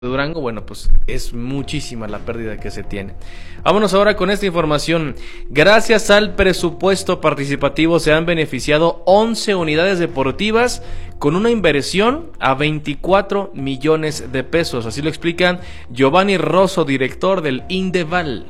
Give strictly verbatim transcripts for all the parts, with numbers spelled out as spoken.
Durango, bueno, pues es muchísima la pérdida que se tiene. Vámonos ahora con esta información. Gracias al presupuesto participativo se han beneficiado once unidades deportivas con una inversión a veinticuatro millones de pesos. Así lo explica Giovanni Rosso, director del Indeval.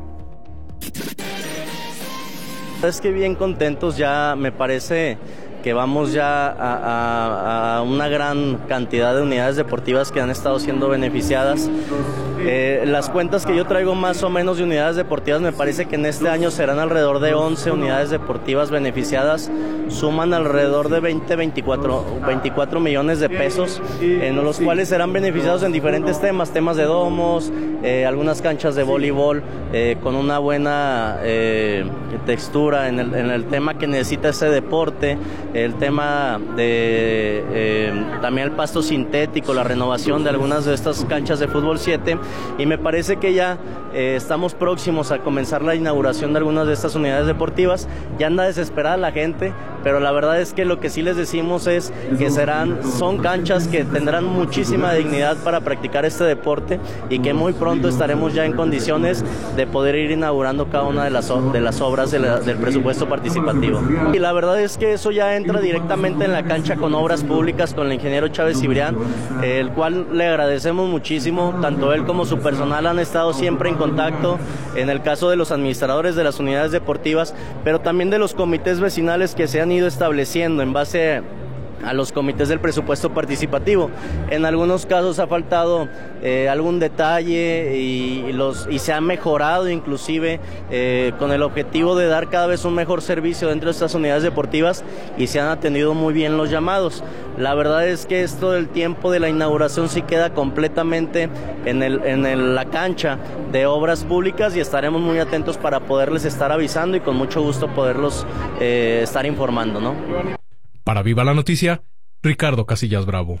Es que bien contentos, ya me parece que vamos ya a, a, a una gran cantidad de unidades deportivas que han estado siendo beneficiadas. Eh, las cuentas que yo traigo más o menos de unidades deportivas, me parece que en este año serán alrededor de once unidades deportivas beneficiadas, suman alrededor de veinte, veinticuatro, veinticuatro millones de pesos, en los cuales serán beneficiados en diferentes temas, temas de domos, eh, algunas canchas de voleibol, eh, con una buena eh, textura en el, en el tema que necesita ese deporte, el tema de eh, también el pasto sintético, la renovación de algunas de estas canchas de fútbol siete, y me parece que ya eh, estamos próximos a comenzar la inauguración de algunas de estas unidades deportivas. Ya anda desesperada la gente, pero la verdad es que lo que sí les decimos es que serán, son canchas que tendrán muchísima dignidad para practicar este deporte y que muy pronto estaremos ya en condiciones de poder ir inaugurando cada una de las, de las obras de la, del presupuesto participativo. Y la verdad es que eso ya entra directamente en la cancha con obras públicas, con el ingeniero Chávez Cibrián, eh, el cual le agradecemos muchísimo. Tanto él como su personal han estado siempre en contacto, en el caso de los administradores de las unidades deportivas, pero también de los comités vecinales que se han ido estableciendo en base a los comités del presupuesto participativo. En algunos casos ha faltado eh, algún detalle y, y, los, y se ha mejorado inclusive eh, con el objetivo de dar cada vez un mejor servicio dentro de estas unidades deportivas, y se han atendido muy bien los llamados. La verdad es que esto del tiempo de la inauguración sí queda completamente en, el, en el, la cancha de obras públicas, y estaremos muy atentos para poderles estar avisando y con mucho gusto poderlos eh, estar informando, ¿no? Para Viva la Noticia, Ricardo Casillas Bravo.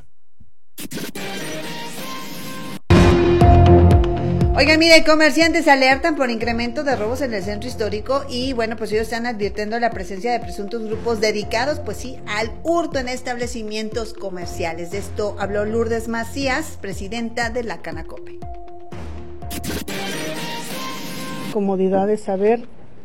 Oigan, mire, comerciantes alertan por incremento de robos en el centro histórico y bueno, pues ellos están advirtiendo la presencia de presuntos grupos dedicados, pues sí, al hurto en establecimientos comerciales. De esto habló Lourdes Macías, presidenta de la Canacope. Comodidad de saber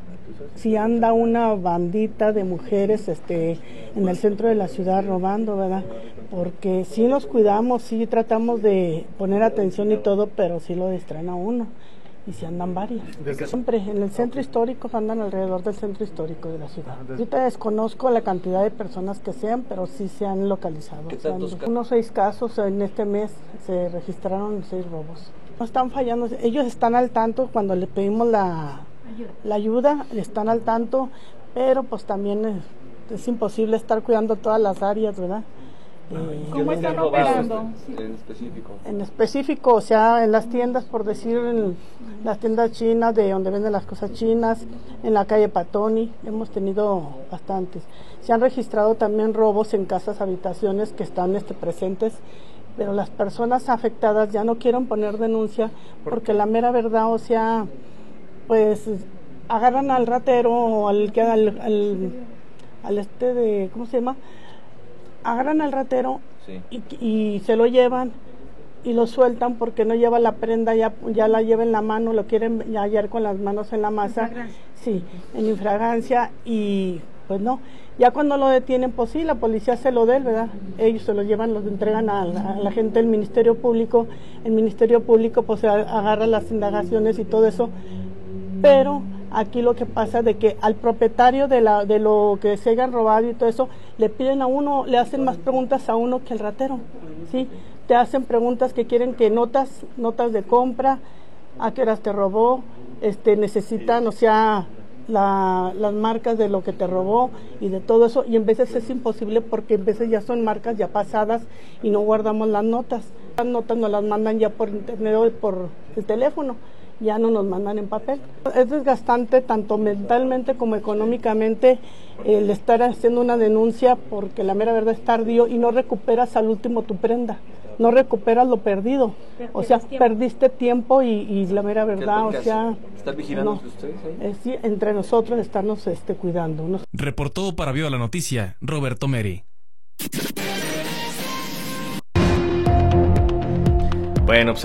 si anda una bandita de mujeres este en el centro de la ciudad robando, ¿verdad? Porque sí nos cuidamos, sí tratamos de poner atención y todo, pero sí lo distraen a uno. Y si andan varias. Siempre en el centro histórico andan alrededor del centro histórico de la ciudad. Ahorita desconozco la cantidad de personas que sean, pero sí se han localizado. O sea, unos seis casos en este mes se registraron seis robos. No están fallando, ellos están al tanto cuando le pedimos la la ayuda, están al tanto, pero pues también es, es imposible estar cuidando todas las áreas, ¿verdad? Eh, ¿Cómo están operando? En específico. En específico, o sea, en las tiendas, por decir, en las tiendas chinas, de donde venden las cosas chinas, en la calle Patoni, hemos tenido bastantes. Se han registrado también robos en casas, habitaciones que están este, presentes, pero las personas afectadas ya no quieren poner denuncia porque la mera verdad, o sea, pues agarran al ratero o al que al, al, al este de, ¿cómo se llama? Agarran al ratero sí. y, y se lo llevan y lo sueltan porque no lleva la prenda, ya, ya la lleva en la mano, lo quieren hallar con las manos en la masa, sí, en infragancia, y pues no, ya cuando lo detienen, pues sí, la policía se lo dé, ¿verdad? Ellos se lo llevan, los entregan a la, a la gente del Ministerio Público, el Ministerio Público pues agarra las indagaciones y todo eso. Pero aquí lo que pasa de que al propietario de la de lo que se hayan robado y todo eso, le piden a uno, le hacen más preguntas a uno que al ratero, ¿sí? Te hacen preguntas que quieren que notas, notas de compra, a qué horas te robó, este necesitan, o sea, la, las marcas de lo que te robó y de todo eso, y en veces es imposible porque en veces ya son marcas ya pasadas y no guardamos las notas. Las notas nos las mandan ya por internet o por el teléfono, ya no nos mandan en papel. Es desgastante tanto mentalmente como económicamente el estar haciendo una denuncia, porque la mera verdad es tardío y no recuperas al último tu prenda, no recuperas lo perdido, o sea, perdiste tiempo y, y la mera verdad, o sea, ¿estar vigilando no, ustedes ahí? Es, sí, entre nosotros estarnos este, cuidando. ¿no? Reportó para Viva la Noticia, Roberto Meri. Bueno, pues